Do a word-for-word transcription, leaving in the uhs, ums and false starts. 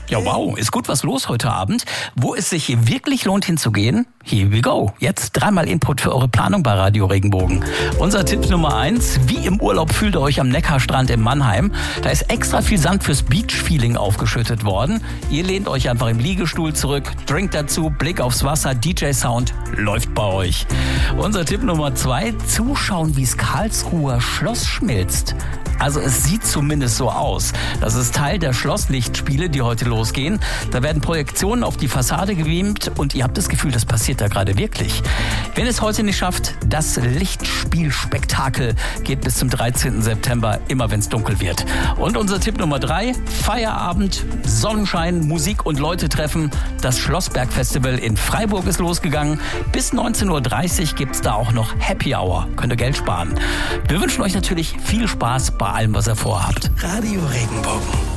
Ja, wow, ist gut was los heute Abend. Wo es sich wirklich lohnt hinzugehen? Here we go. Jetzt dreimal Input für eure Planung bei Radio Regenbogen. Unser Tipp Nummer eins, wie im Urlaub fühlt ihr euch am Neckarstrand in Mannheim. Da ist extra viel Sand fürs Beach-Feeling aufgeschüttet worden. Ihr lehnt euch einfach im Liegestuhl zurück, Drink dazu, Blick aufs Wasser, D J-Sound läuft bei euch. Unser Tipp Nummer zwei, zuschauen, wie es Karlsruher Schloss schmilzt. Also es sieht zumindest so aus. Das ist Teil der Schlosslichtspiele, die heute losgehen. Da werden Projektionen auf die Fassade gebeamt und ihr habt das Gefühl, das passiert da gerade wirklich. Wenn es heute nicht schafft, das Lichtspielspektakel geht bis zum dreizehnten September, immer wenn es dunkel wird. Und unser Tipp Nummer drei, Feierabend, Sonnenschein, Musik und Leute treffen. Das Schlossberg-Festival in Freiburg ist losgegangen. Bis neunzehn Uhr dreißig gibt's da auch noch Happy Hour. Könnt ihr Geld sparen. Wir wünschen euch natürlich viel Spaß bei allem, was ihr vorhabt. Radio Regenbogen.